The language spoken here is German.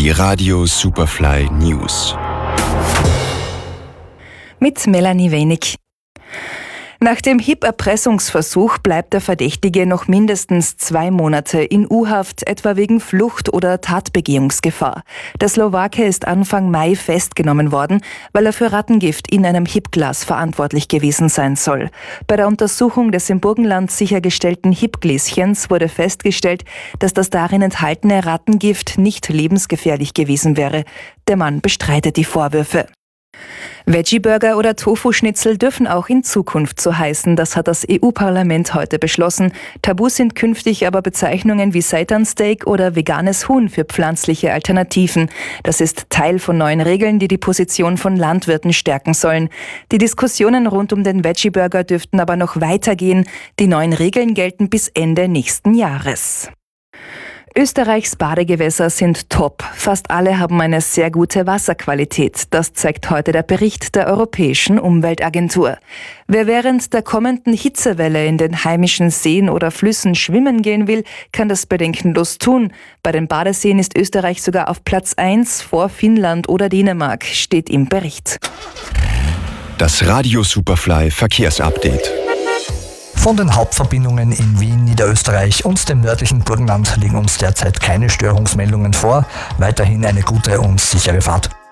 Die Radio Superfly News. Mit Melanie Wenig. Nach dem HIP-Erpressungsversuch bleibt der Verdächtige noch mindestens 2 Monate in U-Haft, etwa wegen Flucht oder Tatbegehungsgefahr. Der Slowake ist Anfang Mai festgenommen worden, weil er für Rattengift in einem HIP-Glas verantwortlich gewesen sein soll. Bei der Untersuchung des im Burgenland sichergestellten HIP-Gläschens wurde festgestellt, dass das darin enthaltene Rattengift nicht lebensgefährlich gewesen wäre. Der Mann bestreitet die Vorwürfe. Veggie-Burger oder Tofu-Schnitzel dürfen auch in Zukunft so heißen, das hat das EU-Parlament heute beschlossen. Tabu sind künftig aber Bezeichnungen wie Seitansteak oder veganes Huhn für pflanzliche Alternativen. Das ist Teil von neuen Regeln, die die Position von Landwirten stärken sollen. Die Diskussionen rund um den Veggie-Burger dürften aber noch weitergehen. Die neuen Regeln gelten bis Ende nächsten Jahres. Österreichs Badegewässer sind top. Fast alle haben eine sehr gute Wasserqualität. Das zeigt heute der Bericht der Europäischen Umweltagentur. Wer während der kommenden Hitzewelle in den heimischen Seen oder Flüssen schwimmen gehen will, kann das bedenkenlos tun. Bei den Badeseen ist Österreich sogar auf Platz 1 vor Finnland oder Dänemark, steht im Bericht. Das Radio Superfly Verkehrsupdate. Von den Hauptverbindungen in Wien, Niederösterreich und dem nördlichen Burgenland liegen uns derzeit keine Störungsmeldungen vor. Weiterhin eine gute und sichere Fahrt.